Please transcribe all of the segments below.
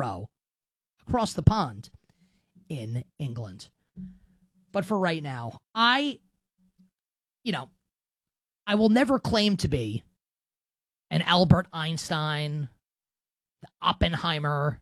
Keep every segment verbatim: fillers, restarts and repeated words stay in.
zero across the pond in England. But for right now, I, you know, I will never claim to be an Albert Einstein, the Oppenheimer,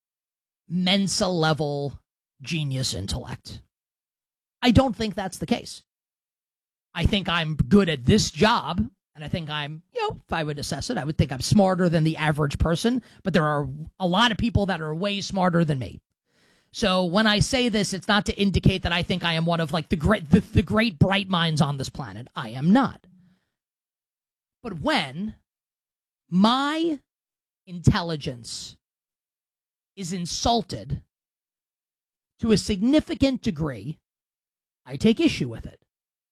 Mensa-level genius intellect. I don't think that's the case. I think I'm good at this job, and I think I'm, you know, if I would assess it, I would think I'm smarter than the average person, but there are a lot of people that are way smarter than me. So when I say this, it's not to indicate that I think I am one of like the great, the, the great bright minds on this planet. I am not. But when my intelligence is insulted to a significant degree, I take issue with it.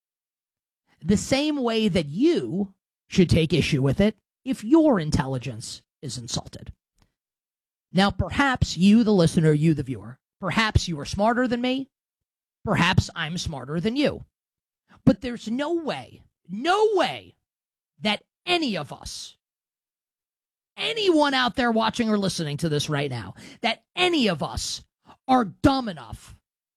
The same way that you should take issue with it if your intelligence is insulted. Now, perhaps you, the listener, you, the viewer, perhaps you are smarter than me. Perhaps I'm smarter than you. But there's no way, no way that any of us, anyone out there watching or listening to this right now, that any of us are dumb enough,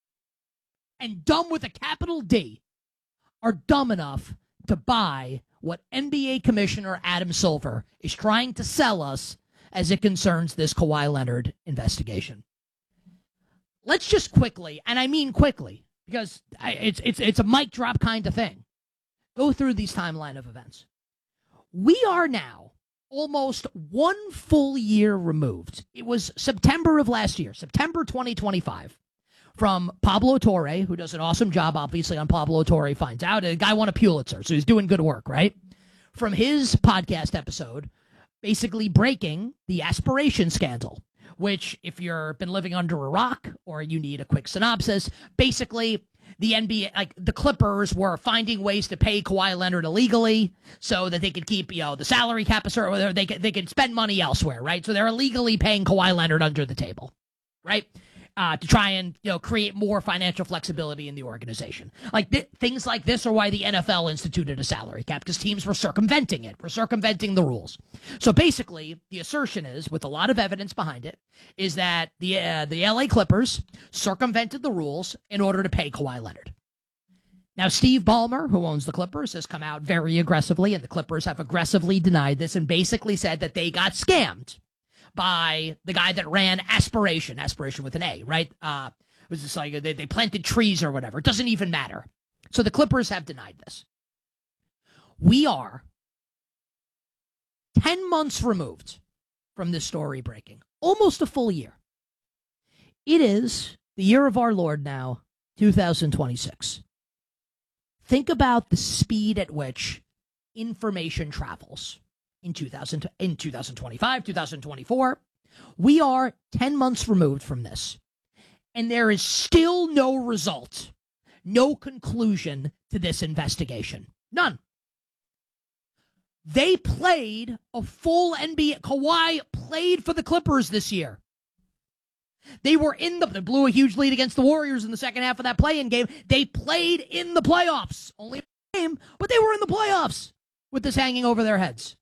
and dumb with a capital D, are dumb enough to buy what N B A Commissioner Adam Silver is trying to sell us as it concerns this Kawhi Leonard investigation. Let's just quickly, and I mean quickly, because it's it's it's a mic drop kind of thing, go through these timeline of events. We are now almost one full year removed. It was September of last year, September twenty twenty-five, from Pablo Torre, who does an awesome job, obviously, on Pablo Torre Finds Out. The guy won a Pulitzer, so he's doing good work, right? From his podcast episode, basically breaking the aspiration scandal, which, if you've been living under a rock or you need a quick synopsis, basically the N B A, like the Clippers, were finding ways to pay Kawhi Leonard illegally so that they could keep, you know, the salary cap, or they could they could spend money elsewhere, right? So they're illegally paying Kawhi Leonard under the table, right? Uh, to try and, you know, create more financial flexibility in the organization. Like th- things like this are why the N F L instituted a salary cap, because teams were circumventing it, were circumventing the rules. So basically, the assertion is, with a lot of evidence behind it, is that the uh, the L A Clippers circumvented the rules in order to pay Kawhi Leonard. Now, Steve Ballmer, who owns the Clippers, has come out very aggressively, and the Clippers have aggressively denied this and basically said that they got scammed by the guy that ran Aspiration, Aspiration with an A, right? Uh, it was just like they, they planted trees or whatever. It doesn't even matter. So the Clippers have denied this. We are ten months removed from this story breaking, almost a full year. It is the year of our Lord now, two thousand twenty-six. Think about the speed at which information travels. In two thousand, in two thousand twenty-five, two thousand twenty-four, we are ten months removed from this, and there is still no result, no conclusion to this investigation. None. They played a full N B A. Kawhi played for the Clippers this year. They were in the, they blew a huge lead against the Warriors in the second half of that play-in game. They played in the playoffs. Only a game, but they were in the playoffs with this hanging over their heads.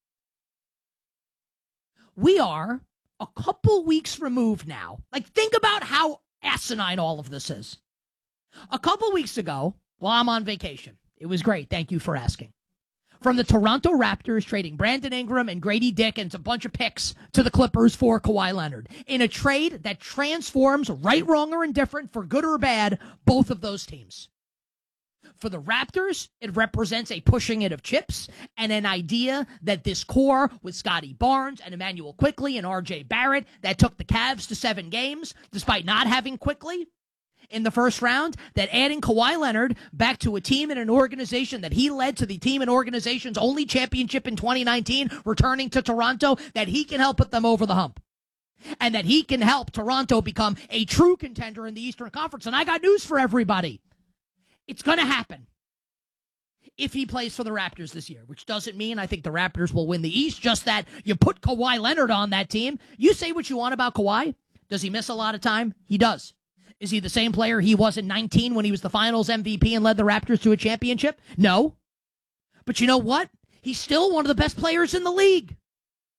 We are a couple weeks removed now. Like, think about how asinine all of this is. A couple weeks ago, while I'm on vacation, it was great. Thank you for asking. From the Toronto Raptors trading Brandon Ingram and Grady Dick and a bunch of picks to the Clippers for Kawhi Leonard in a trade that transforms, right, wrong, or indifferent, for good or bad, both of those teams. For the Raptors, it represents a pushing it of chips and an idea that this core with Scotty Barnes and Emmanuel Quickley and R J Barrett that took the Cavs to seven games, despite not having Quickley in the first round, that adding Kawhi Leonard back to a team and an organization that he led to the team and organization's only championship in twenty nineteen, returning to Toronto, that he can help put them over the hump. And that he can help Toronto become a true contender in the Eastern Conference. And I got news for everybody. It's going to happen if he plays for the Raptors this year, which doesn't mean I think the Raptors will win the East, just that you put Kawhi Leonard on that team. You say what you want about Kawhi. Does he miss a lot of time? He does. Is he the same player he was in nineteen when he was the finals M V P and led the Raptors to a championship? No. But you know what? He's still one of the best players in the league.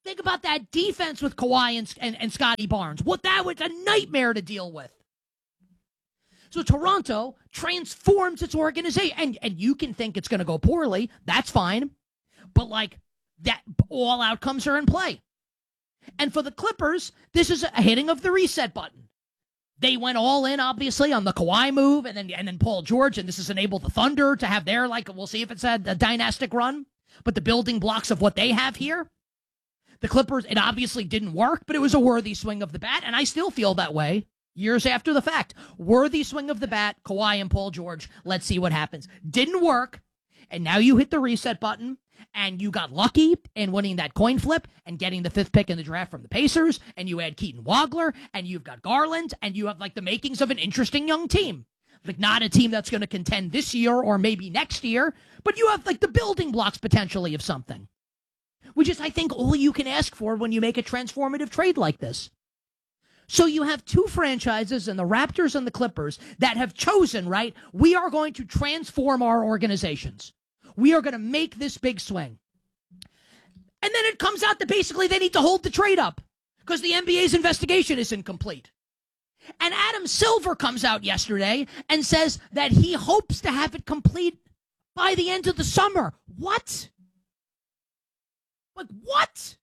Think about that defense with Kawhi and, and, and Scotty Barnes. What that was a nightmare to deal with. So Toronto transforms its organization. And, and you can think it's going to go poorly. That's fine. But, like, that all outcomes are in play. And for the Clippers, this is a hitting of the reset button. They went all in, obviously, on the Kawhi move, and then and then Paul George, and this has enabled the Thunder to have their, like, we'll see if it's a, a dynastic run, but the building blocks of what they have here, the Clippers, it obviously didn't work, but it was a worthy swing of the bat, and I still feel that way years after the fact. Worthy swing of the bat, Kawhi and Paul George, let's see what happens. Didn't work, and now you hit the reset button, and you got lucky in winning that coin flip and getting the fifth pick in the draft from the Pacers, and you add Keaton Wagler, and you've got Garland, and you have, like, the makings of an interesting young team. Like, not a team that's going to contend this year or maybe next year, but you have, like, the building blocks potentially of something. Which is, I think, all you can ask for when you make a transformative trade like this. So you have two franchises in the Raptors and the Clippers that have chosen, right, we are going to transform our organizations. We are going to make this big swing. And then it comes out that basically they need to hold the trade up because the N B A's investigation isn't complete. And Adam Silver comes out yesterday and says that he hopes to have it complete by the end of the summer. What? Like, what?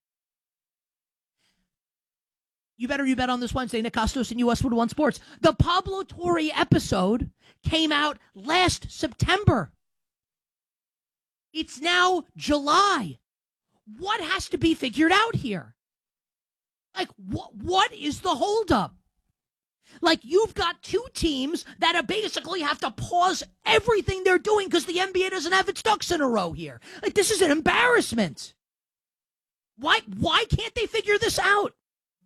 You better you bet on this Wednesday. Nick Costos and Westwood One Sports. The Pablo Torre episode came out last September. It's now July. What has to be figured out here? Like, wh- what is the holdup? Like, you've got two teams that are basically have to pause everything they're doing because the N B A doesn't have its ducks in a row here. Like, this is an embarrassment. Why, why can't they figure this out?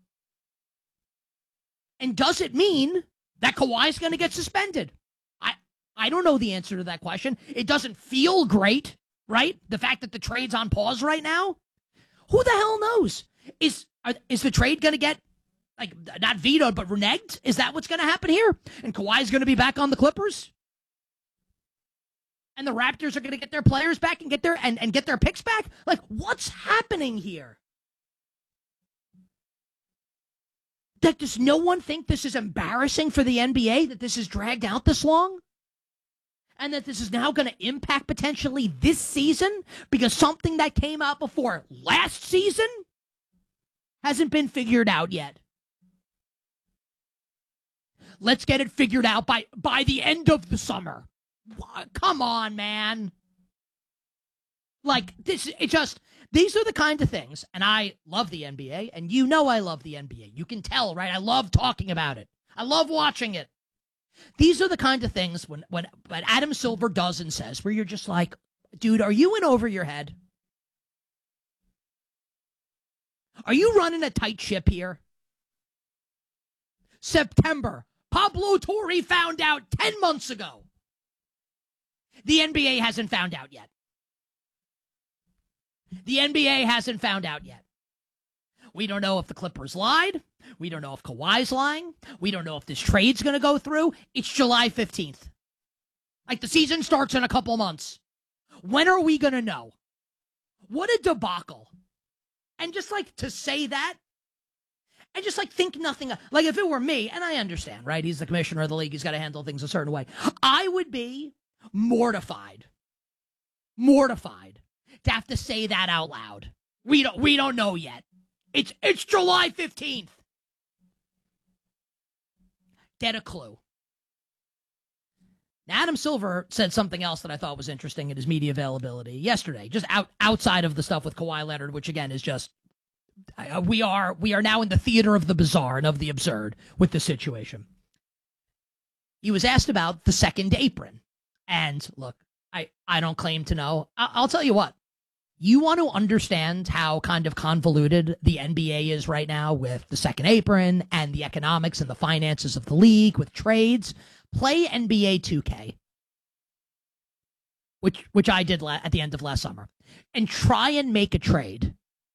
And does it mean that Kawhi's going to get suspended? I, I don't know the answer to that question. It doesn't feel great. Right? The fact that the trade's on pause right now? Who the hell knows? Is are, is the trade going to get, like, not vetoed, but reneged? Is that what's going to happen here? And Kawhi's going to be back on the Clippers? And the Raptors are going to get their players back and get their and, and get their picks back? Like, what's happening here? Like, does no one think this is embarrassing for the N B A, that this is dragged out this long? And that this is now going to impact potentially this season because something that came out before last season hasn't been figured out yet. Let's get it figured out by, by the end of the summer. Come on, man. Like, this, it just, these are the kind of things, and I love the N B A, and you know I love the N B A. You can tell, right? I love talking about it. I love watching it. These are the kind of things when, when, when Adam Silver does and says where you're just like, dude, are you in over your head? Are you running a tight ship here? September. Pablo Torre found out ten months ago. The N B A hasn't found out yet. The N B A hasn't found out yet. We don't know if the Clippers lied. We don't know if Kawhi's lying. We don't know if this trade's going to go through. It's July fifteenth. Like, the season starts in a couple months. When are we going to know? What a debacle. And just, like, to say that, and just, like, think nothing. Like, if it were me, and I understand, right? He's the commissioner of the league. He's got to handle things a certain way. I would be mortified. Mortified to have to say that out loud. We don't, we don't know yet. It's, it's July fifteenth. Get a clue. Now, Adam Silver said something else that I thought was interesting in his media availability yesterday, just out, outside of the stuff with Kawhi Leonard, which again is just, uh, we are we are now in the theater of the bizarre and of the absurd with the situation. He was asked about the second apron. And look, I, I don't claim to know. I, I'll tell you what. You want to understand how kind of convoluted the N B A is right now with the second apron and the economics and the finances of the league with trades, play N B A two K, which which I did la- at the end of last summer, and try and make a trade.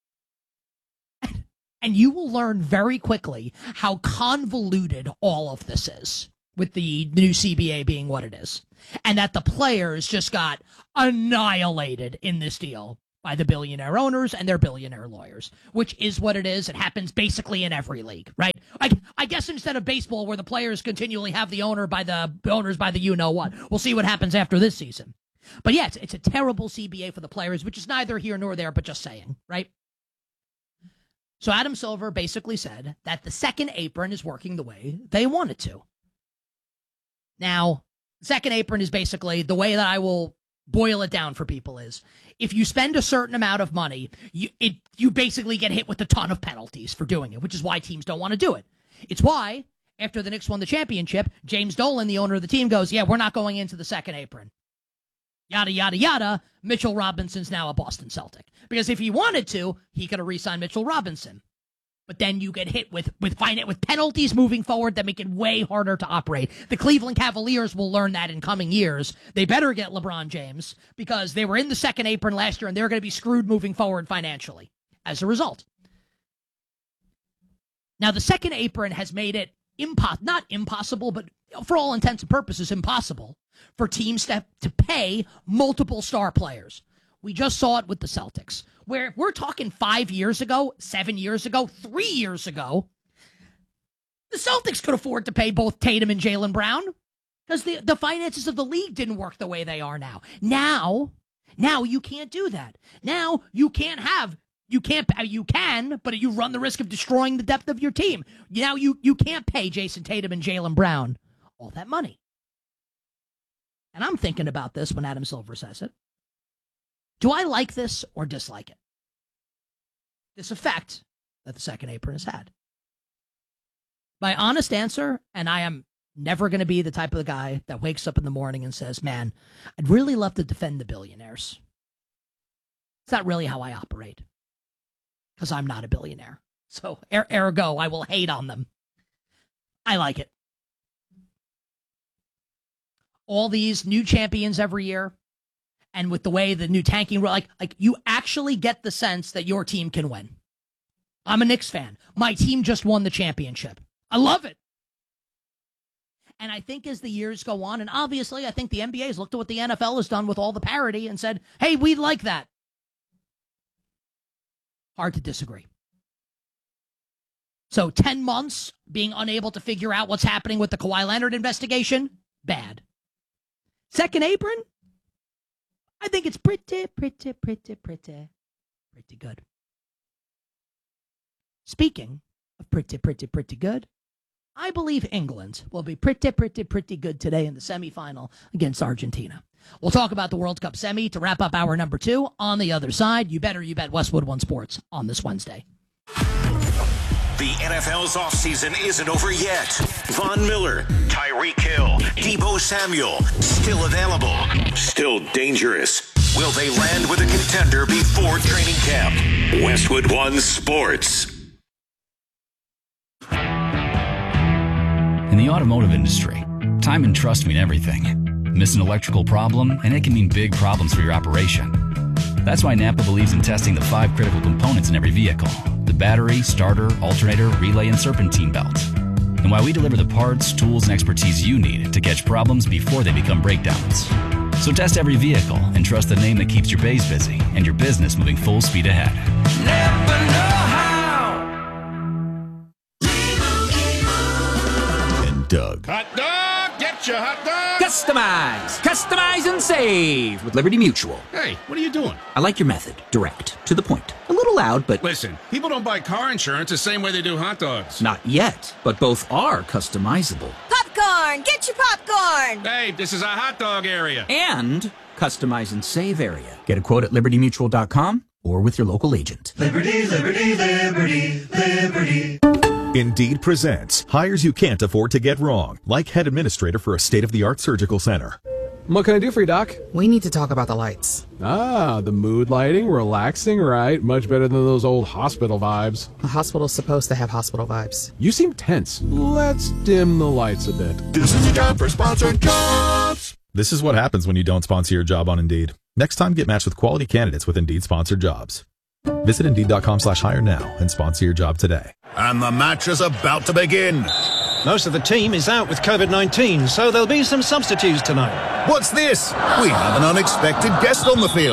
And you will learn very quickly how convoluted all of this is, with the new C B A being what it is. And that the players just got annihilated in this deal. by the billionaire owners and their billionaire lawyers, which is what it is. It happens basically in every league, right? I, I guess instead of baseball, where the players continually have the owner by the owners by the you-know-what. We'll see what happens after this season. But yeah, it's, it's a terrible C B A for the players, which is neither here nor there, but just saying, right? So Adam Silver basically said that the second apron is working the way they want it to. Now, second apron is basically the way that I will boil it down for people is if you spend a certain amount of money, you it you basically get hit with a ton of penalties for doing it, which is why teams don't want to do it. It's why after the Knicks won the championship, James Dolan, the owner of the team, goes, yeah, we're not going into the second apron. Yada, yada, yada. Mitchell Robinson's now a Boston Celtic. Because if he wanted to, he could have re-signed Mitchell Robinson. But then you get hit with with find with penalties moving forward that make it way harder to operate. The Cleveland Cavaliers will learn that in coming years. They better get LeBron James because they were in the second apron last year and they're going to be screwed moving forward financially as a result. Now, the second apron has made it impo- not impossible, but for all intents and purposes, impossible for teams to, to pay multiple star players. We just saw it with the Celtics, where if we're talking five years ago, seven years ago, three years ago, the Celtics could afford to pay both Tatum and Jaylen Brown because the, the finances of the league didn't work the way they are now. Now, now you can't do that. Now you can't have, you can't, you can, but you run the risk of destroying the depth of your team. Now you, you can't pay Jason Tatum and Jaylen Brown all that money. And I'm thinking about this when Adam Silver says it. Do I like this or dislike it? This effect that the second apron has had. My honest answer, and I am never going to be the type of the guy that wakes up in the morning and says, man, I'd really love to defend the billionaires. It's not really how I operate because I'm not a billionaire. So er- ergo, I will hate on them. I like it. All these new champions every year. And with the way the new tanking, like, like you actually get the sense that your team can win. I'm a Knicks fan. My team just won the championship. I love it. And I think as the years go on, and obviously I think the N B A has looked at what the N F L has done with all the parity and said, hey, we like that. Hard to disagree. So ten months being unable to figure out what's happening with the Kawhi Leonard investigation, bad. Second apron? I think it's pretty, pretty, pretty, pretty, pretty good. Speaking of pretty, pretty, pretty good, I believe England will be pretty, pretty, pretty good today in the semifinal against Argentina. We'll talk about the World Cup semi to wrap up hour number two on the other side. You better, you bet Westwood One Sports on this Wednesday. The N F L's offseason isn't over yet. Von Miller, Tyreek Hill, Deebo Samuel, still available, still dangerous. Will they land with a contender before training camp? Westwood One Sports. In the automotive industry, time and trust mean everything. Miss an electrical problem, and it can mean big problems for your operation. That's why Napa believes in testing the five critical components in every vehicle: the battery, starter, alternator, relay, and serpentine belt. And why we deliver the parts, tools, and expertise you need to catch problems before they become breakdowns. So test every vehicle and trust the name that keeps your bays busy and your business moving full speed ahead. Napa know how. And Doug. Hot dog! Get your hot dog! Customize! Customize and save with Liberty Mutual. Hey, what are you doing? I like your method. Direct. To the point. A little loud, but... Listen, people don't buy car insurance the same way they do hot dogs. Not yet, but both are customizable. Popcorn! Get your popcorn! Hey, this is a hot dog area. And customize and save area. Get a quote at liberty mutual dot com or with your local agent. Liberty, liberty, liberty, liberty. Indeed presents hires you can't afford to get wrong, like head administrator for a state-of-the-art surgical center. What can I do for you, Doc? We need to talk about the lights. Ah, the mood lighting, relaxing, right? Much better than those old hospital vibes. A hospital's supposed to have hospital vibes. You seem tense. Let's dim the lights a bit. This is a job for sponsored jobs. This is what happens when you don't sponsor your job on Indeed. Next time, get matched with quality candidates with Indeed sponsored jobs. Visit Indeed.com slash hire now and sponsor your job today. And the match is about to begin. Most of the team is out with COVID nineteen, so there'll be some substitutes tonight. What's this? We have an unexpected guest on the field.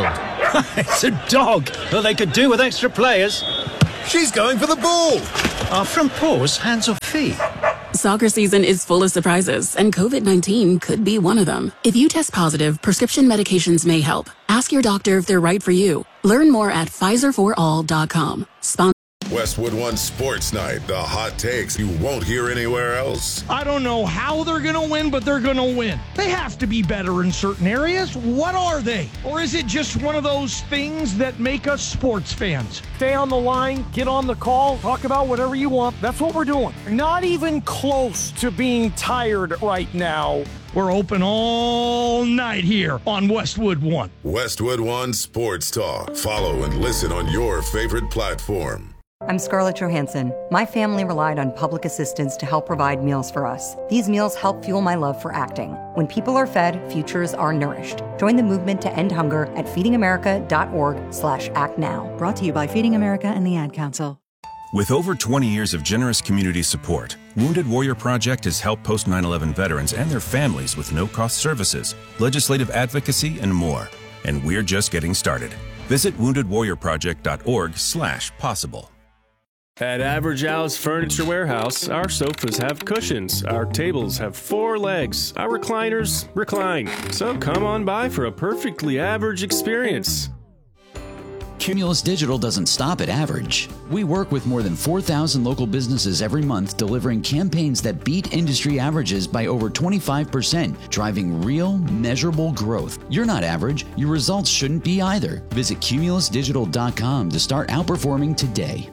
It's a dog. Well, they could do with extra players. She's going for the ball. Are front paws hands or feet? Soccer season is full of surprises, and COVID nineteen could be one of them. If you test positive, prescription medications may help. Ask your doctor if they're right for you. Learn more at Pfizer for all dot com. Spon- Westwood One Sports Night, the hot takes you won't hear anywhere else. I don't know how they're going to win, but they're going to win. They have to be better in certain areas. What are they? Or is it just one of those things that make us sports fans? Stay on the line, get on the call, talk about whatever you want. That's what we're doing. Not even close to being tired right now. We're open all night here on Westwood One. Westwood One Sports Talk. Follow and listen on your favorite platform. I'm Scarlett Johansson. My family relied on public assistance to help provide meals for us. These meals help fuel my love for acting. When people are fed, futures are nourished. Join the movement to end hunger at feedingamerica.org slash act now. Brought to you by Feeding America and the Ad Council. With over twenty years of generous community support, Wounded Warrior Project has helped post nine eleven veterans and their families with no-cost services, legislative advocacy, and more. And we're just getting started. Visit wounded warrior project dot org slash possible. At Average Al's Furniture Warehouse, our sofas have cushions, our tables have four legs, our recliners recline. So come on by for a perfectly average experience. Cumulus Digital doesn't stop at average. We work with more than four thousand local businesses every month, delivering campaigns that beat industry averages by over twenty-five percent, driving real, measurable growth. You're not average. Your results shouldn't be either. Visit cumulus digital dot com to start outperforming today.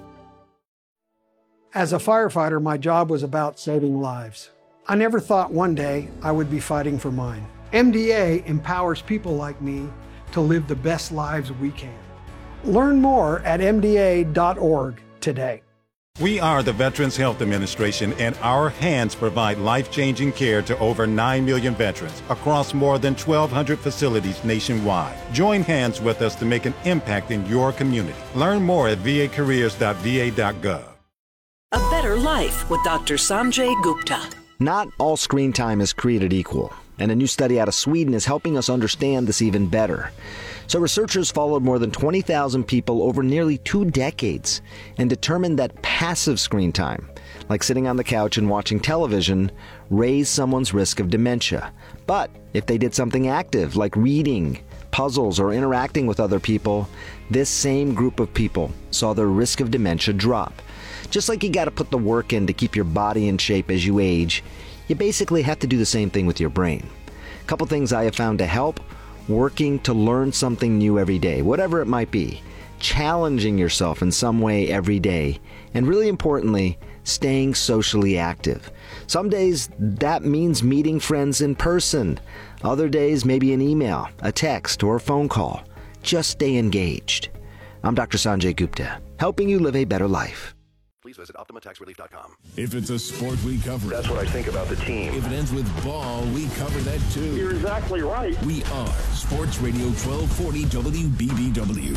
As a firefighter, my job was about saving lives. I never thought one day I would be fighting for mine. M D A empowers people like me to live the best lives we can. Learn more at M D A dot org today. We are the Veterans Health Administration, and our hands provide life-changing care to over nine million veterans across more than twelve hundred facilities nationwide. Join hands with us to make an impact in your community. Learn more at v a careers dot v a dot gov. A better life with Doctor Sanjay Gupta. Not all screen time is created equal, and a new study out of Sweden is helping us understand this even better. So researchers followed more than twenty thousand people over nearly two decades and determined that passive screen time, like sitting on the couch and watching television, raised someone's risk of dementia. But if they did something active, like reading, puzzles, or interacting with other people, this same group of people saw their risk of dementia drop. Just like you got to put the work in to keep your body in shape as you age, you basically have to do the same thing with your brain. A couple things I have found to help: working to learn something new every day, whatever it might be, challenging yourself in some way every day, and really importantly, staying socially active. Some days that means meeting friends in person. Other days maybe an email, a text, or a phone call. Just stay engaged. I'm Doctor Sanjay Gupta, helping you live a better life. Please visit Optima Tax Relief dot com. If it's a sport, we cover it. That's what I think about the team. If it ends with ball, we cover that too. You're exactly right. We are Sports Radio twelve forty W B B W.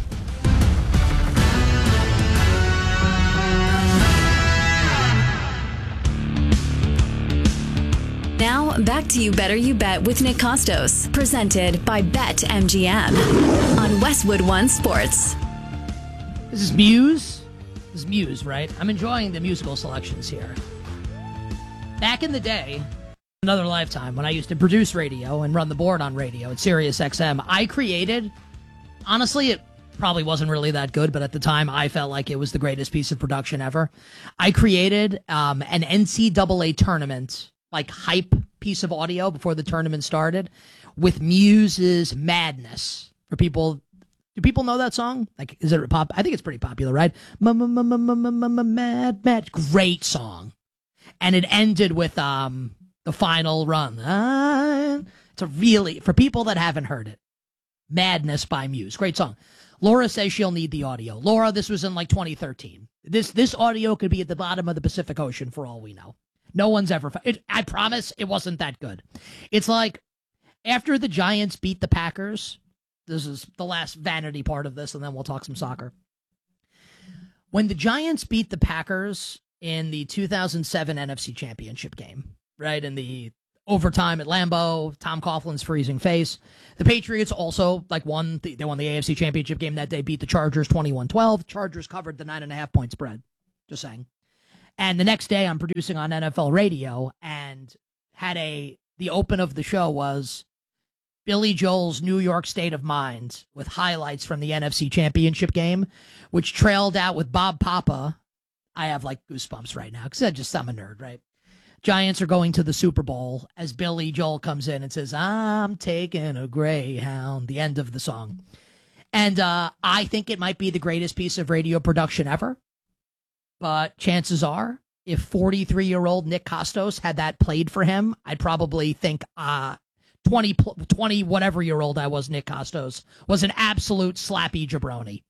Now, back to You Better You Bet with Nick Costos, presented by BetMGM on Westwood One Sports. This is Muse. This is Muse, right? I'm enjoying the musical selections here. Back in the day, another lifetime, when I used to produce radio and run the board on radio at Sirius X M, I created, honestly, it probably wasn't really that good, but at the time I felt like it was the greatest piece of production ever. I created um, an N C double A tournament, like hype piece of audio before the tournament started, with Muse's Madness. For people, do people know that song? Like, is it pop? I think it's pretty popular, right? Mad, mad, great song. And it ended with um the final run. It's a really, for people that haven't heard it, Madness by Muse, great song. Laura says she'll need the audio. Laura, this was in like twenty thirteen. This this audio could be at the bottom of the Pacific Ocean for all we know. No one's ever. It, I promise it wasn't that good. It's like after the Giants beat the Packers. This is the last vanity part of this, and then we'll talk some soccer. When the Giants beat the Packers in the two thousand seven N F C Championship game, right, in the overtime at Lambeau, Tom Coughlin's freezing face. The Patriots also like won. The, they won the A F C Championship game that day, beat the Chargers twenty-one twelve. Chargers covered the nine and a half point spread. Just saying. And the next day, I'm producing on N F L radio, and had a the open of the show was Billy Joel's New York State of Mind with highlights from the N F C Championship game, which trailed out with Bob Papa. I have like goosebumps right now because I just I'm a nerd, right? Giants are going to the Super Bowl as Billy Joel comes in and says, "I'm taking a Greyhound," the end of the song. And uh, I think it might be the greatest piece of radio production ever. But chances are, if forty-three-year-old Nick Kostos had that played for him, I'd probably think uh, twenty, twenty whatever-year-old I was, Nick Kostos, was an absolute slappy jabroni.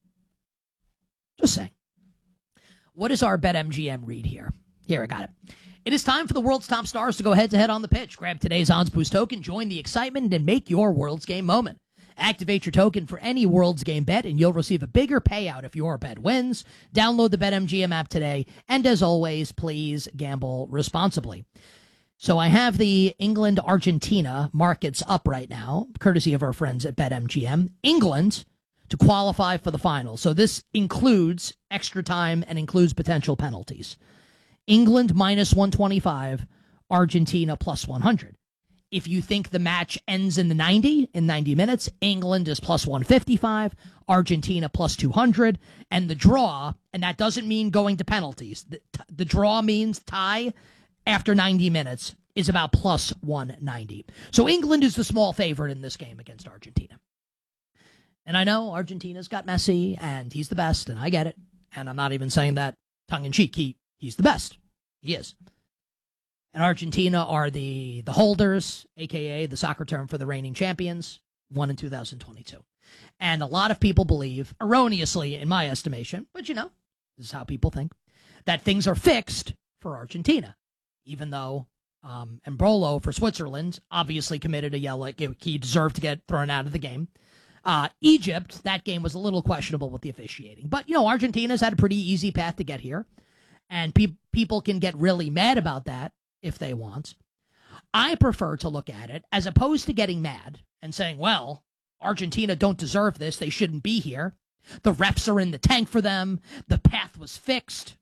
Just saying. What does our BetMGM read here? Here, I got it. It is time for the world's top stars to go head-to-head on the pitch. Grab today's Odds Boost token, join the excitement, and make your World's Game moment. Activate your token for any World's Game bet, and you'll receive a bigger payout if your bet wins. Download the BetMGM app today, and as always, please gamble responsibly. So I have the England-Argentina markets up right now, courtesy of our friends at BetMGM. England to qualify for the final. So this includes extra time and includes potential penalties. England minus one twenty-five, Argentina plus one hundred. If you think the match ends in the ninety, in ninety minutes, England is plus one fifty-five, Argentina plus two hundred, and the draw, and that doesn't mean going to penalties. The, the draw means tie after ninety minutes is about plus one ninety. So England is the small favorite in this game against Argentina. And I know Argentina's got Messi, and he's the best, and I get it. And I'm not even saying that tongue-in-cheek. He, he's the best. He is. And Argentina are the, the holders, a k a the soccer term for the reigning champions, won in two thousand twenty-two. And a lot of people believe, erroneously in my estimation, but you know, this is how people think, that things are fixed for Argentina, even though um, Embolo for Switzerland obviously committed a yellow. He deserved to get thrown out of the game. Uh, Egypt, that game was a little questionable with the officiating. But, you know, Argentina's had a pretty easy path to get here. And pe- people can get really mad about that if they want. I prefer to look at it as opposed to getting mad and saying, well, Argentina don't deserve this. They shouldn't be here. The refs are in the tank for them. The path was fixed.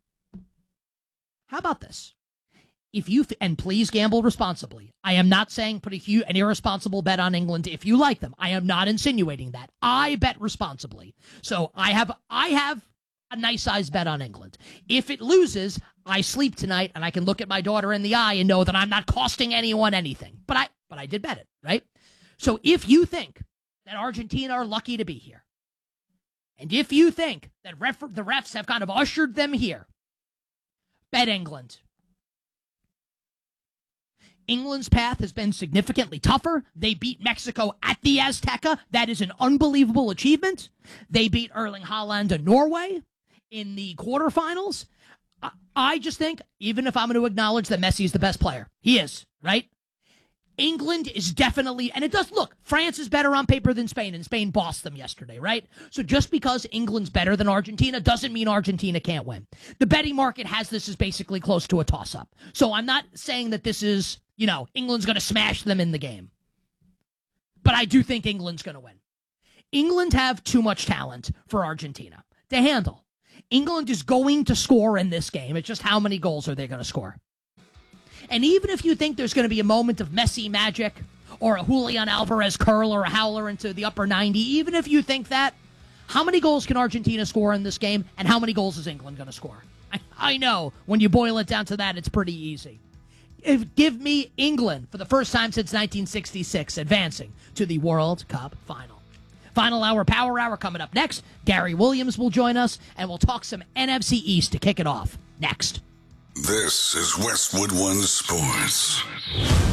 How about this? If you, and please gamble responsibly. I am not saying put a huge, an irresponsible bet on England if you like them. I am not insinuating that. I bet responsibly. So I have, I have a nice size bet on England. If it loses, I sleep tonight and I can look at my daughter in the eye and know that I'm not costing anyone anything. But I, but I did bet it, right? So if you think that Argentina are lucky to be here, and if you think that ref, the refs have kind of ushered them here, bet England. England's path has been significantly tougher. They beat Mexico at the Azteca. That is an unbelievable achievement. They beat Erling Haaland and Norway in the quarterfinals. I, I just think, even if I'm going to acknowledge that Messi is the best player, he is, right? England is definitely, and it does, look, France is better on paper than Spain, and Spain bossed them yesterday, right? So just because England's better than Argentina doesn't mean Argentina can't win. The betting market has this as basically close to a toss-up. So I'm not saying that this is, you know, England's going to smash them in the game. But I do think England's going to win. England have too much talent for Argentina to handle. England is going to score in this game. It's just how many goals are they going to score? And even if you think there's going to be a moment of Messi magic or a Julian Alvarez curl or a howler into the upper ninety, even if you think that, how many goals can Argentina score in this game, and how many goals is England going to score? I, I know, when you boil it down to that, it's pretty easy. If, give me England for the first time since nineteen sixty-six advancing to the World Cup final. Final hour, power hour coming up next. Gary Williams will join us, and we'll talk some N F C East to kick it off next. This is Westwood One Sports.